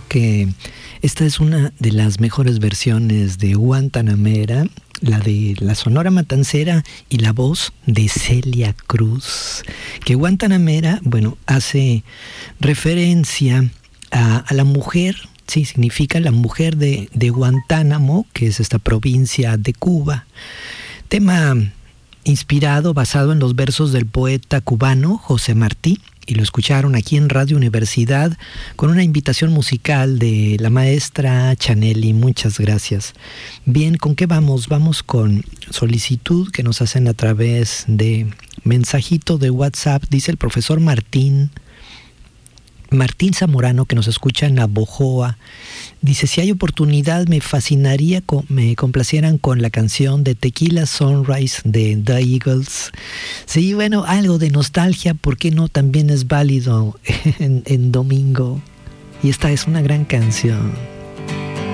que esta es una de las mejores versiones de Guantanamera, la de la Sonora Matancera y la voz de Celia Cruz. Que Guantanamera, bueno, hace referencia a la mujer, sí, significa la mujer de Guantánamo, que es esta provincia de Cuba. Tema inspirado, basado en los versos del poeta cubano José Martí, y lo escucharon aquí en Radio Universidad con una invitación musical de la maestra Chanelli. Muchas gracias. Bien, ¿con qué vamos? Vamos con solicitud que nos hacen a través de mensajito de WhatsApp. Dice el profesor Martín Zamorano, que nos escucha en Abojoa. Dice, si hay oportunidad me fascinaría me complacieran con la canción de Tequila Sunrise de The Eagles. Sí, bueno, algo de nostalgia, ¿por qué no? También es válido en domingo. Y esta es una gran canción.